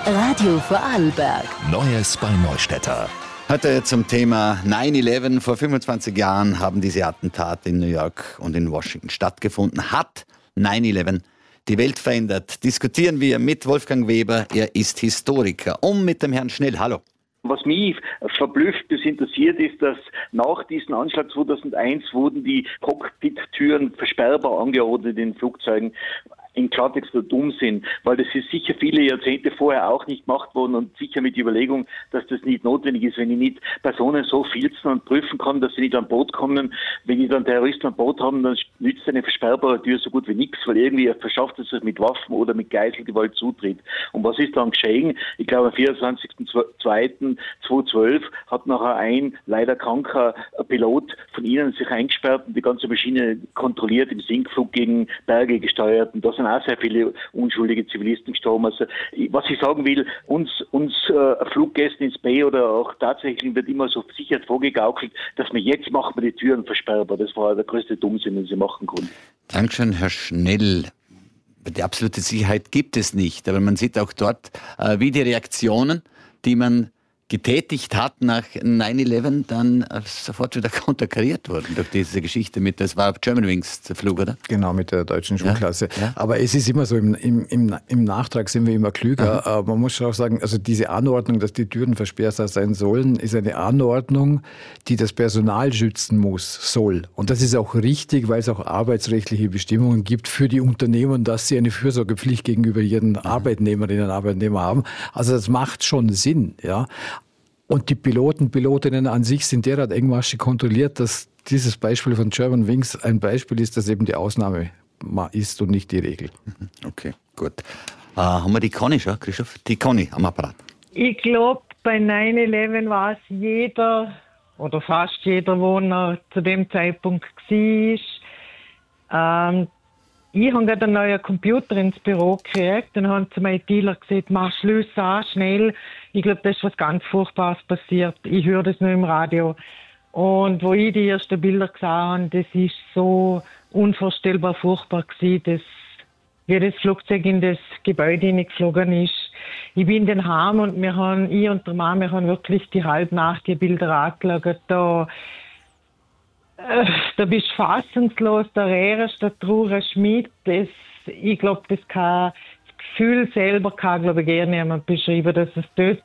Radio Vorarlberg. Neues bei Neustädter. Heute zum Thema 9/11. Vor 25 Jahren haben diese Attentate in New York und in Washington stattgefunden. Hat 9/11 die Welt verändert? Diskutieren wir mit Wolfgang Weber. Er ist Historiker. Und mit dem Herrn Schnell. Hallo. Was mich verblüfft, das interessiert, ist, dass nach diesem Anschlag 2001 wurden die Cockpit-Türen versperrbar angeordnet in Flugzeugen. In Klartext dumm sind, weil das ist sicher viele Jahrzehnte vorher auch nicht gemacht worden und sicher mit Überlegung, dass das nicht notwendig ist, wenn ich nicht Personen so filzen und prüfen kann, dass sie nicht an Bord kommen. Wenn ich dann Terroristen an Bord habe, dann nützt eine versperrbare Tür so gut wie nichts, weil irgendwie verschafft es sich mit Waffen oder mit Geiselgewalt Zutritt. Und was ist dann geschehen? Ich glaube, am 24.02.2012 hat nachher ein leider kranker Pilot von ihnen sich eingesperrt und die ganze Maschine kontrolliert, im Sinkflug gegen Berge gesteuert. Und das sind auch sehr viele unschuldige Zivilisten gestorben. Also, was ich sagen will, uns Fluggästen ins Bay oder auch tatsächlich wird immer so sicher vorgegaukelt, dass wir jetzt machen wir die Türen versperrbar. Das war der größte Dummsinn, den sie machen konnten. Dankeschön, Herr Schnell. Die absolute Sicherheit gibt es nicht, aber man sieht auch dort, wie die Reaktionen, die man getätigt hat nach 9/11, dann sofort wieder konterkariert wurden durch diese Geschichte mit, das war Germanwings der Flug, oder? Genau, mit der deutschen Schulklasse. Ja. Aber es ist immer so, im Nachtrag sind wir immer klüger. Man muss schon auch sagen, also diese Anordnung, dass die Türen versperrbar sein sollen, ist eine Anordnung, die das Personal schützen soll. Und das ist auch richtig, weil es auch arbeitsrechtliche Bestimmungen gibt für die Unternehmen, dass sie eine Fürsorgepflicht gegenüber ihren Arbeitnehmerinnen und Arbeitnehmern haben. Also das macht schon Sinn, ja. Und die Pilotinnen an sich sind derart engmaschig kontrolliert, dass dieses Beispiel von Germanwings ein Beispiel ist, das eben die Ausnahme ist und nicht die Regel. Okay, gut. Haben wir die Conny schon, Christoph? Die Conny am Apparat. Ich glaube, bei 9/11 war es jeder oder fast jeder, wo er zu dem Zeitpunkt war. Ich habe gerade einen neuen Computer ins Büro gekriegt. Dann haben zu meinem Dealer gesagt, mach Schluss an, schnell. Ich glaube, da ist was ganz Furchtbares passiert. Ich höre das nur im Radio. Und wo ich die ersten Bilder gesehen habe, das ist so unvorstellbar furchtbar gewesen, wie das Flugzeug in das Gebäude hineingeflogen ist. Ich bin dann heim und ich und der Mann, wir haben wirklich die halbe Nacht die Bilder angeschaut. Da bist du fassungslos, der Rehrst, der Trauer Schmidt, ich glaube, das Gefühl selber kann, glaube ich, gerne jemand beschreiben, dass es dort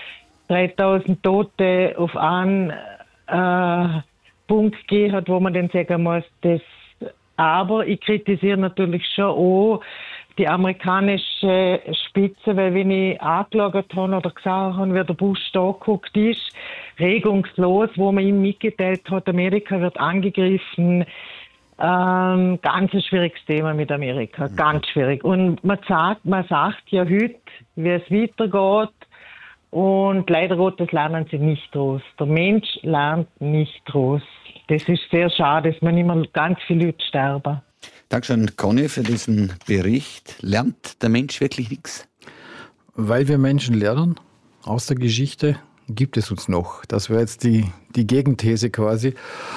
3000 Tote auf einen Punkt gegeben hat, wo man dann sagen muss, aber ich kritisiere natürlich schon auch die amerikanische Spitze, weil wenn ich angeschaut habe oder gesehen habe, wie der Bush da geguckt ist, regungslos, wo man ihm mitgeteilt hat, Amerika wird angegriffen. Ganz ein schwieriges Thema mit Amerika, ganz schwierig. Und man sagt ja heute, wie es weitergeht. Und leider Gottes lernen sie nicht draus. Der Mensch lernt nicht draus. Das ist sehr schade, dass man immer ganz viele Leute sterben. Dankeschön, Conny, für diesen Bericht. Lernt der Mensch wirklich nichts? Weil wir Menschen lernen aus der Geschichte, gibt es uns noch. Das wäre jetzt die Gegenthese quasi.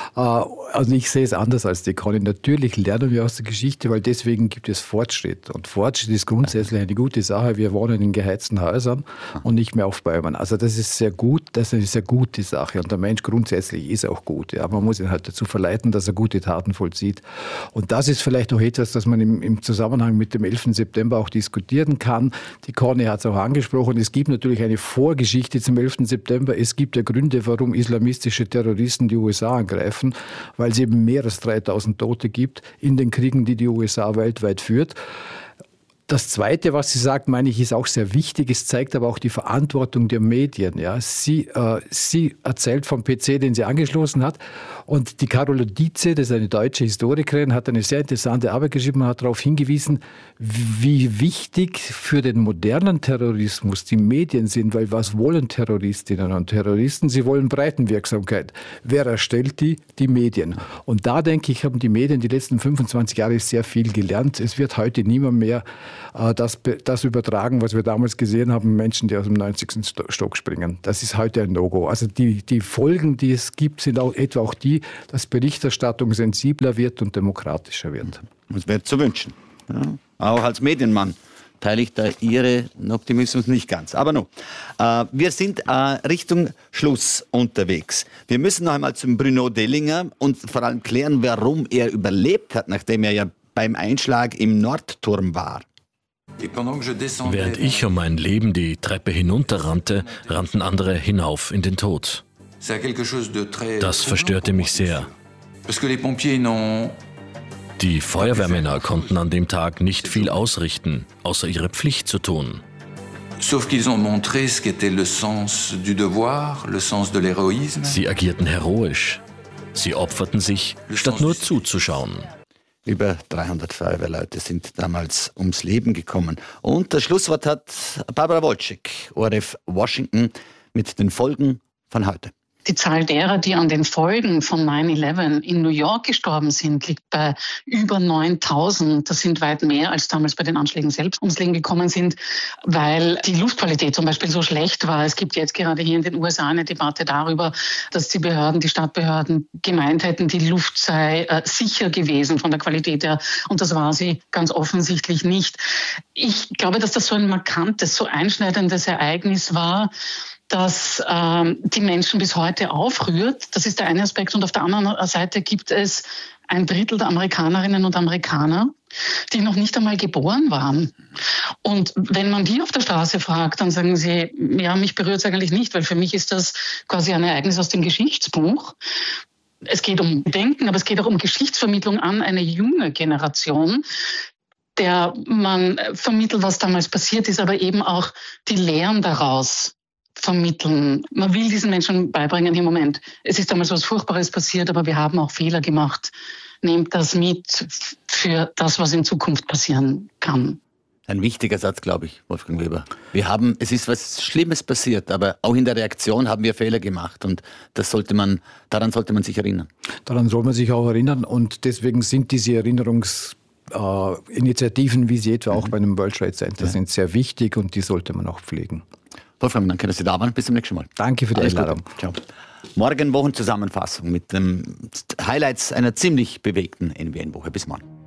Also ich sehe es anders als die Conny. Natürlich lernen wir aus der Geschichte, weil deswegen gibt es Fortschritt. Und Fortschritt ist grundsätzlich eine gute Sache. Wir wohnen in geheizten Häusern und nicht mehr auf Bäumen. Also das ist sehr gut, das ist eine sehr gute Sache. Und der Mensch grundsätzlich ist auch gut. Ja. Man muss ihn halt dazu verleiten, dass er gute Taten vollzieht. Und das ist vielleicht auch etwas, das man im Zusammenhang mit dem 11. September auch diskutieren kann. Die Conny hat es auch angesprochen. Es gibt natürlich eine Vorgeschichte zum 11. September. Es gibt ja Gründe, warum islamistische Terroristen die USA angreifen, weil es eben mehr als 3000 Tote gibt in den Kriegen, die USA weltweit führt. Das Zweite, was sie sagt, meine ich, ist auch sehr wichtig. Es zeigt aber auch die Verantwortung der Medien. Ja. Sie erzählt vom PC, den sie angeschlossen hat. Und die Carola Dietze, das ist eine deutsche Historikerin, hat eine sehr interessante Arbeit geschrieben und hat darauf hingewiesen, wie wichtig für den modernen Terrorismus die Medien sind. Weil was wollen Terroristinnen und Terroristen? Sie wollen Breitenwirksamkeit. Wer erstellt die? Die Medien. Und da, denke ich, haben die Medien die letzten 25 Jahre sehr viel gelernt. Es wird heute niemand mehr das übertragen, was wir damals gesehen haben, Menschen, die aus dem 90. Stock springen. Das ist heute ein No-Go. Also die Folgen, die es gibt, sind auch etwa auch die, dass Berichterstattung sensibler wird und demokratischer wird. Das wäre zu wünschen. Ja. Auch als Medienmann teile ich da Ihren Optimismus nicht ganz. Aber nun, wir sind Richtung Schluss unterwegs. Wir müssen noch einmal zum Bruno Dellinger und vor allem klären, warum er überlebt hat, nachdem er ja beim Einschlag im Nordturm war. Während ich um mein Leben die Treppe hinunterrannte, rannten andere hinauf in den Tod. Das verstörte mich sehr. Die Feuerwehrmänner konnten an dem Tag nicht viel ausrichten, außer ihre Pflicht zu tun. Sie agierten heroisch. Sie opferten sich, statt nur zuzuschauen. Über 300 Feuerwehrleute sind damals ums Leben gekommen. Und das Schlusswort hat Barbara Wolczyk, ORF Washington, mit den Folgen von heute. Die Zahl derer, die an den Folgen von 9/11 in New York gestorben sind, liegt bei über 9.000. Das sind weit mehr, als damals bei den Anschlägen selbst ums Leben gekommen sind, weil die Luftqualität zum Beispiel so schlecht war. Es gibt jetzt gerade hier in den USA eine Debatte darüber, dass die Behörden, die Stadtbehörden gemeint hätten, die Luft sei sicher gewesen von der Qualität her. Und das war sie ganz offensichtlich nicht. Ich glaube, dass das so ein markantes, so einschneidendes Ereignis war, das die Menschen bis heute aufrührt. Das ist der eine Aspekt. Und auf der anderen Seite gibt es 1/3 der Amerikanerinnen und Amerikaner, die noch nicht einmal geboren waren. Und wenn man die auf der Straße fragt, dann sagen sie, ja, mich berührt es eigentlich nicht, weil für mich ist das quasi ein Ereignis aus dem Geschichtsbuch. Es geht um Denken, aber es geht auch um Geschichtsvermittlung an eine junge Generation, der man vermittelt, was damals passiert ist, aber eben auch die Lehren daraus vermitteln. Man will diesen Menschen beibringen, im Moment, es ist damals was Furchtbares passiert, aber wir haben auch Fehler gemacht. Nehmt das mit für das, was in Zukunft passieren kann. Ein wichtiger Satz, glaube ich, Wolfgang Weber. Es ist was Schlimmes passiert, aber auch in der Reaktion haben wir Fehler gemacht und daran sollte man sich erinnern. Daran soll man sich auch erinnern und deswegen sind diese Erinnerungsinitiativen, wie sie etwa auch bei einem World Trade Center sind, sehr wichtig und die sollte man auch pflegen. Wolfgang, danke, dass Sie da waren. Bis zum nächsten Mal. Danke für die Einladung. Ciao. Morgen Wochenzusammenfassung mit den Highlights einer ziemlich bewegten NWN-Woche. Bis morgen.